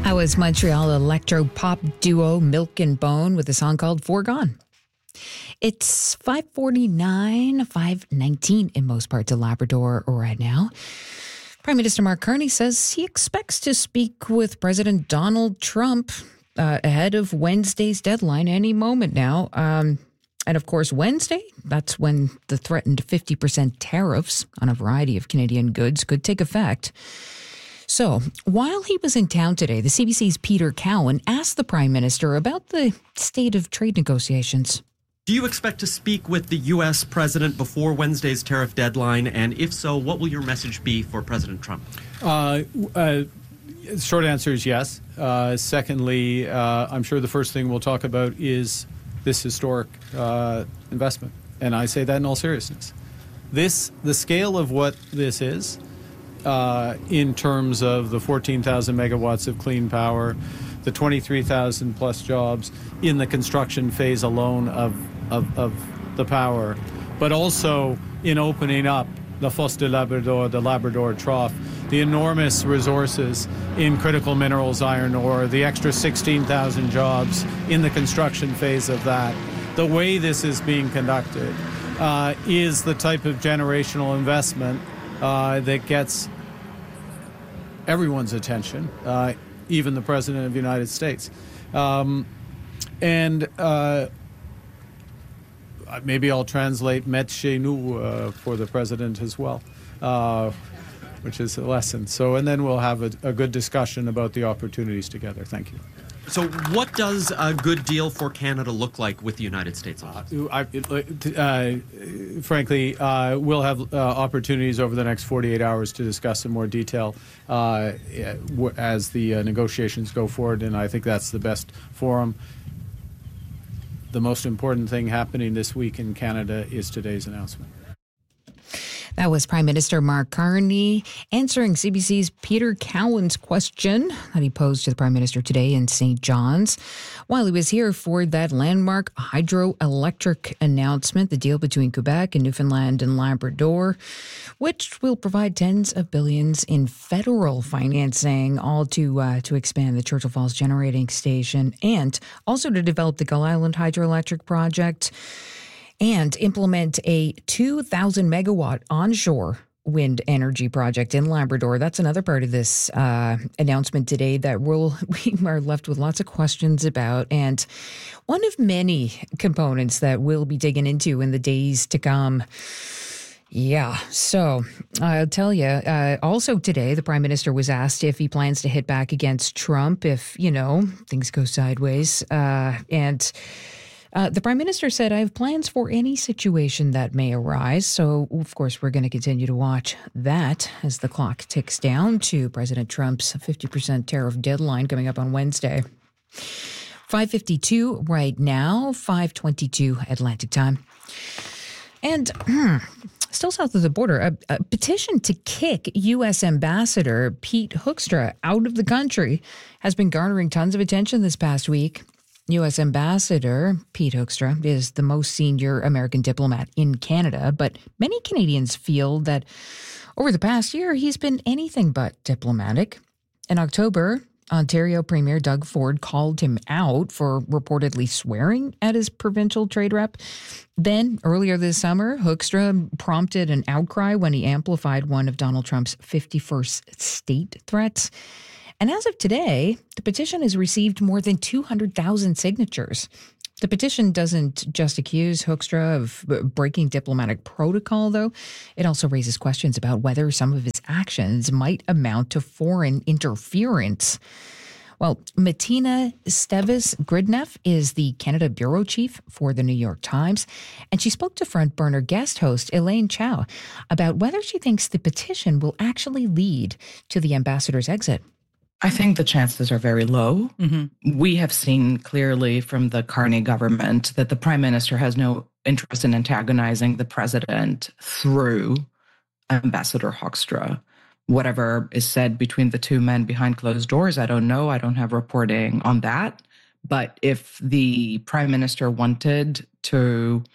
That was Montreal electro-pop duo Milk and Bone with a song called Foregone. It's 5:49, 5:19 in most parts of Labrador right now. Prime Minister Mark Carney says he expects to speak with President Donald Trump ahead of Wednesday's deadline any moment now. And of course, Wednesday, that's when the threatened 50% tariffs on a variety of Canadian goods could take effect. So, while he was in town today, the CBC's Peter Cowan asked the Prime Minister about the state of trade negotiations. Do you expect to speak with the U.S. president before Wednesday's tariff deadline? And if so, what will your message be for President Trump? Short answer is yes. Secondly, I'm sure the first thing we'll talk about is this historic investment. And I say that in all seriousness. The scale of what this is, in terms of the 14,000 megawatts of clean power, the 23,000 plus jobs in the construction phase alone of the power, but also in opening up the Fosse de Labrador, the Labrador Trough, the enormous resources in critical minerals, iron ore, the extra 16,000 jobs in the construction phase of that. The way this is being conducted is the type of generational investment that gets everyone's attention, even the President of the United States. Maybe I'll translate "met chez nous" for the President as well, which is a lesson. And then we'll have a good discussion about the opportunities together. Thank you. So what does a good deal for Canada look like with the United States? Frankly, we'll have opportunities over the next 48 hours to discuss in more detail as the negotiations go forward, and I think that's the best forum. The most important thing happening this week in Canada is today's announcement. That was Prime Minister Mark Carney answering CBC's Peter Cowan's question that he posed to the Prime Minister today in St. John's while he was here for that landmark hydroelectric announcement, the deal between Quebec and Newfoundland and Labrador, which will provide tens of billions in federal financing, all to expand the Churchill Falls generating station and also to develop the Gull Island hydroelectric project and implement a 2,000 megawatt onshore wind energy project in Labrador. That's another part of this announcement today that we are left with lots of questions about, and one of many components that we'll be digging into in the days to come. Yeah, so I'll tell you, also today, the Prime Minister was asked if he plans to hit back against Trump if, things go sideways, the Prime Minister said, I have plans for any situation that may arise. So, of course, we're going to continue to watch that as the clock ticks down to President Trump's 50% tariff deadline coming up on Wednesday. 5:52 right now, 5:22 Atlantic time. And still south of the border, a petition to kick U.S. Ambassador Pete Hoekstra out of the country has been garnering tons of attention this past week. U.S. Ambassador Pete Hoekstra is the most senior American diplomat in Canada, but many Canadians feel that over the past year, he's been anything but diplomatic. In October, Ontario Premier Doug Ford called him out for reportedly swearing at his provincial trade rep. Then, earlier this summer, Hoekstra prompted an outcry when he amplified one of Donald Trump's 51st state threats. And as of today, the petition has received more than 200,000 signatures. The petition doesn't just accuse Hoekstra of breaking diplomatic protocol, though. It also raises questions about whether some of his actions might amount to foreign interference. Well, Martina Stevis-Gridneff is the Canada bureau chief for the New York Times, and she spoke to front burner guest host Elaine Chao about whether she thinks the petition will actually lead to the ambassador's exit. I think the chances are very low. Mm-hmm. We have seen clearly from the Carney government that the Prime Minister has no interest in antagonizing the president through Ambassador Hoekstra. Whatever is said between the two men behind closed doors, I don't know. I don't have reporting on that. But if the Prime Minister wanted to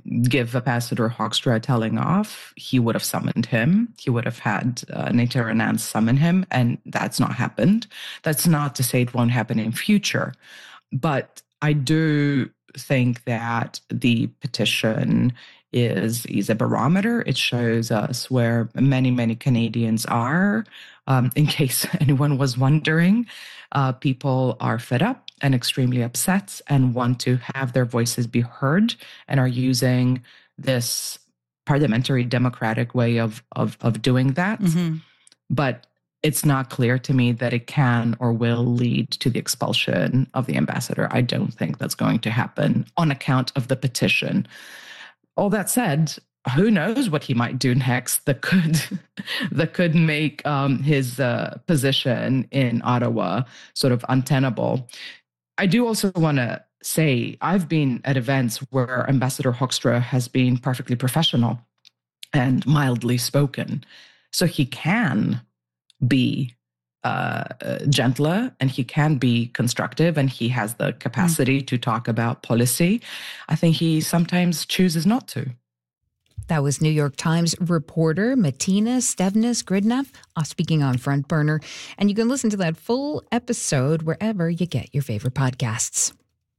give Ambassador Hoekstra a telling off, he would have summoned him. He would have had Nathan Renan summon him, and that's not happened. That's not to say it won't happen in future. But I do think that the petition is a barometer. It shows us where many, many Canadians are. In case anyone was wondering, people are fed up and extremely upset and want to have their voices be heard and are using this parliamentary democratic way of doing that. Mm-hmm. But it's not clear to me that it can or will lead to the expulsion of the ambassador. I don't think that's going to happen on account of the petition. All that said, who knows what he might do next that could make his position in Ottawa sort of untenable. I do also want to say I've been at events where Ambassador Hoekstra has been perfectly professional and mildly spoken. So he can be gentler and he can be constructive and he has the capacity to talk about policy. I think he sometimes chooses not to. That was New York Times reporter Martina Stevnes-Gridneff speaking on Front Burner. And you can listen to that full episode wherever you get your favorite podcasts.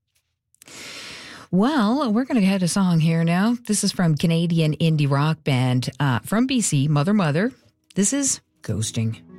Well, we're going to head a song here now. This is from Canadian indie rock band from BC, Mother Mother. This is Ghosting.